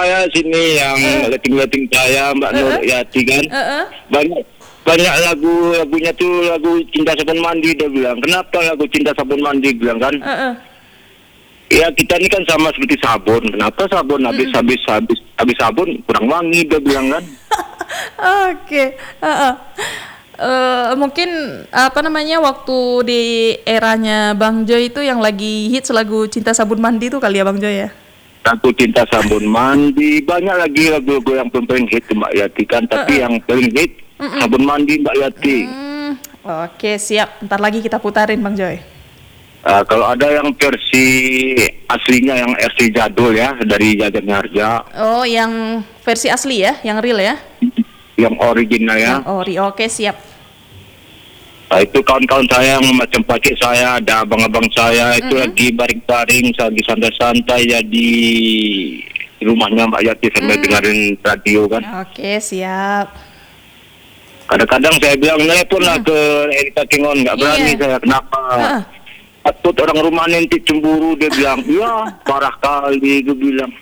Saya sini yang letting saya Mbak Nur Yati kan. Banyak banyak lagunya tuh lagu Cinta Sabun Mandi, dia bilang. Kenapa lagu Cinta Sabun Mandi, bilang kan? Ya kita ini kan sama seperti sabun. Kenapa sabun habis sabun kurang wangi, dia bilang kan? Oke. Mungkin apa namanya waktu di eranya Bang Joy itu yang lagi hits lagu Cinta Sabun Mandi itu kali ya Bang Joy ya? Lagu Cinta Sabun Mandi, banyak lagi lagu-lagu yang paling hit Mbak Yati kan. Tapi yang paling hit Sabun Mandi Mbak Yati. Oke, siap. Ntar lagi kita putarin Bang Joy. Kalau ada yang versi aslinya, yang versi jadul ya, dari Jaja Miharja. Oh, yang versi asli ya, yang real ya? Yang original ya. Oke, siap. Nah, itu kawan-kawan saya yang macam pakcik saya, ada abang-abang saya itu lagi baring-baring, lagi santai-santai ya di rumahnya Mbak Yati sambil dengerin radio kan. Oke, siap. Kadang-kadang saya bilang telepon lah ke Erika Kengon, nggak berani saya. Kenapa? Takut orang rumah nanti cemburu, dia bilang. Ya, parah kali, gue bilang.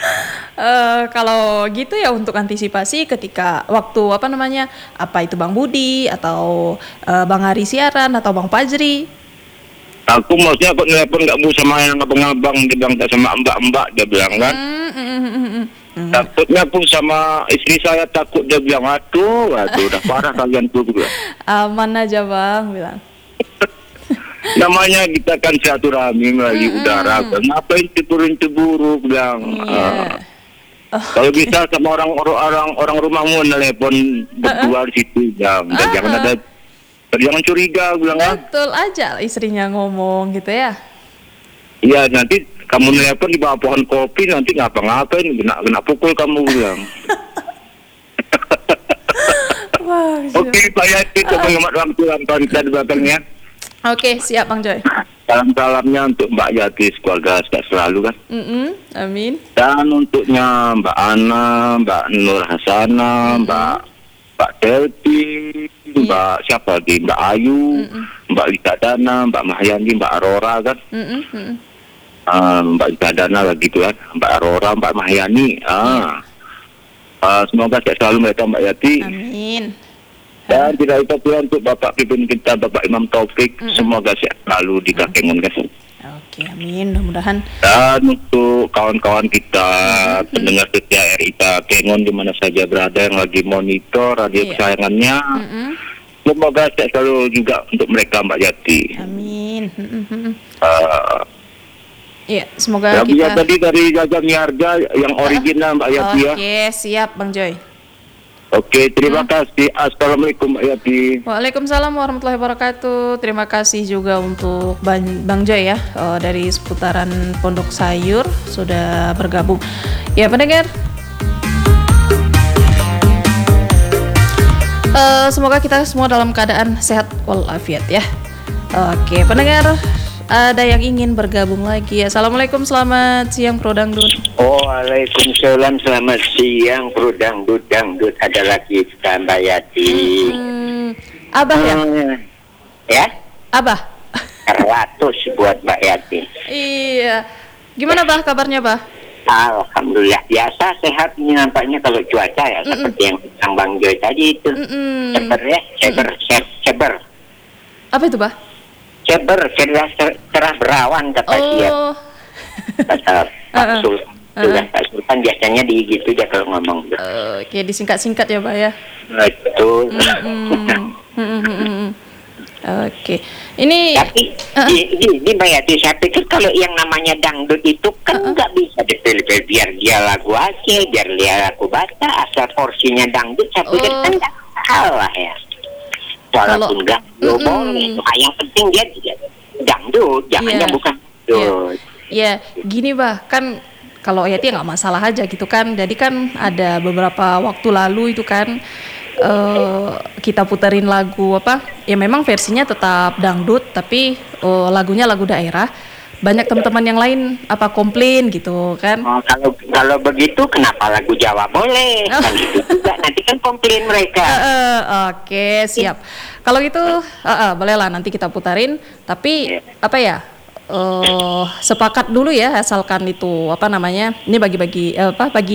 Kalau gitu ya untuk antisipasi ketika waktu apa itu Bang Budi atau Bang Hari siaran atau Bang Fajri. Aku maksudnya aku nelpon nggak mau sama yang abang-abang, dia bilang tak sama mbak-mbak, dia bilang kan. Takutnya pun sama istri saya takut, dia bilang aduh udah parah kalian tuh. Aman aja Bang bilang. Namanya kita kan silaturahmi melalui udara, ngapain cemburu bilang. Kalau bisa sama orang rumahmu nelpon berdua di situ, jangan jangan curiga, bilang. Betul aja istrinya ngomong gitu ya. Iya, nanti kamu nelpon di bawah pohon kopi, nanti ngapa-ngapain, kena pukul kamu, bilang. Oke, Pak Yati, untuk mengemat waktu kawan kita di belakangnya. Oke, siap Bang Joy. Salam-salamnya untuk Mbak Yati, keluarga sehat selalu kan. Amin. Dan untuknya Mbak Ana, Mbak Nur Hasana, Mbak Delpi, Mbak siapa lagi, Mbak Ayu, Mbak Lita Dana, Mbak Mahyani, Mbak Aurora kan. Mbak Lita Dana lagi tuh kan, Mbak Aurora, Mbak Mahyani. Semoga sehat selalu mereka Mbak Yati. Amin. Dan tidak lupa pula untuk Bapak Pimpin kita, Bapak Imam Taufik, semoga sehat selalu di Kakengon guys. Oke, amin, mudah-mudahan. Dan untuk kawan-kawan kita, pendengar setia RIK Kengon di mana saja berada yang lagi monitor radio kesayangannya, semoga sehat selalu juga untuk mereka Mbak Yati. Amin. Iya, semoga kita. Tadi dari Jaja Miharja yang original Mbak Yati ya. Oke, siap Bang Joy. Oke, terima kasih. Assalamualaikum Mbak Yati. Waalaikumsalam warahmatullahi wabarakatuh. Terima kasih juga untuk Bang Joy ya, dari seputaran Pondok Sayur sudah bergabung. Ya pendengar, semoga kita semua dalam keadaan sehat walafiat ya. Oke pendengar, ada yang ingin bergabung lagi. Assalamualaikum, selamat siang Pro Dangdut. Waalaikumsalam, selamat siang Pro Dangdut. Ada lagi Mbak Yati. Abah ya? Ya? Abah. 100 buat Mbak Yati. Iya. Gimana Bah kabarnya Bah? Alhamdulillah biasa, sehat nampaknya kalau cuaca ya seperti yang Bang Joy tadi itu. Ceber. Apa itu Bah? Ceber, cerah berawan kata siap. Kata Pak Sultan biasanya di gitu aja kalau ngomong. Oke, disingkat-singkat ya Pak ya. Betul. Oke. Ini tapi ini Mbak Yati, saya pikir kalau yang namanya dangdut itu kan nggak bisa dipilih biar dia lagu Aceh, biar dia lagu Batak, asal porsinya dangdut saya pikir kan nggak salah ya. Walaupun dangdut boleh, yang penting dia dangdut, jangannya bukan dangdut. Ya, gini Bah, kan kalau Yati nggak masalah aja gitu kan. Jadi kan ada beberapa waktu lalu itu kan kita puterin lagu ya memang versinya tetap dangdut tapi lagunya lagu daerah. Banyak teman-teman yang lain komplain gitu kan. Kalau begitu kenapa lagu Jawa boleh? Kan gitu juga nanti kan komplain mereka. Oke, siap. Kalau gitu bolehlah nanti kita putarin, tapi sepakat dulu ya, asalkan itu ini bagi-bagi bagi